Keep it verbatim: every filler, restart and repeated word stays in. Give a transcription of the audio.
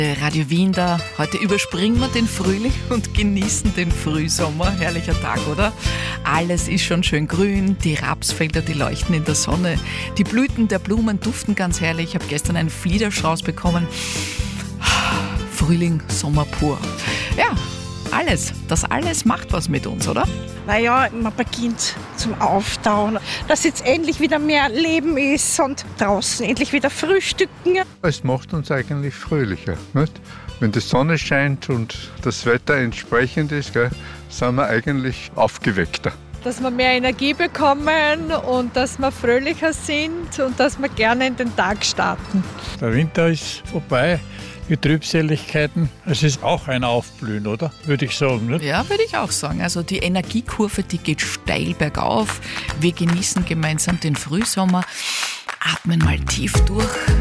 Radio Wien da. Heute überspringen wir den Frühling und genießen den Frühsommer. Herrlicher Tag, oder? Alles ist schon schön grün, die Rapsfelder, die leuchten in der Sonne. Die Blüten der Blumen duften ganz herrlich. Ich habe gestern einen Fliederstrauß bekommen. Frühling, Sommer pur. Ja, alles. Das alles macht was mit uns, oder? Naja, man beginnt zum Auftauen, dass jetzt endlich wieder mehr Leben ist und draußen endlich wieder frühstücken. Es macht uns eigentlich fröhlicher. Nicht? Wenn die Sonne scheint und das Wetter entsprechend ist, gell, sind wir eigentlich aufgeweckter. Dass wir mehr Energie bekommen und dass wir fröhlicher sind und dass wir gerne in den Tag starten. Der Winter ist vorbei. Die Trübseligkeiten, es ist auch ein Aufblühen, oder? Würde ich sagen, nicht? Ja, würde ich auch sagen. Also die Energiekurve, die geht steil bergauf. Wir genießen gemeinsam den Frühsommer. Atmen mal tief durch.